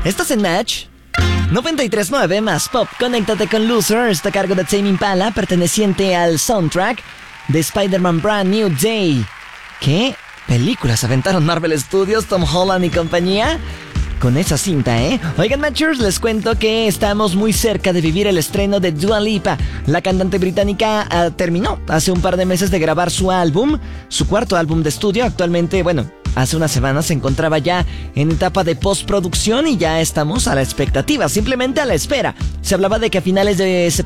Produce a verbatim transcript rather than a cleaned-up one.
¿Estás en Match? noventa y tres punto nueve más Pop. Conéctate con Loser. Está a cargo de Tame Impala, perteneciente al soundtrack de Spider-Man Brand New Day. ¿Qué películas aventaron Marvel Studios, Tom Holland y compañía con esa cinta, eh? Oigan, Matchers, les cuento que estamos muy cerca de vivir el estreno de Dua Lipa. La cantante británica uh, terminó hace un par de meses de grabar su álbum, su cuarto álbum de estudio. Actualmente, bueno, hace unas semanas se encontraba ya en etapa de postproducción y ya estamos a la expectativa, simplemente a la espera. Se hablaba de que a finales de septiembre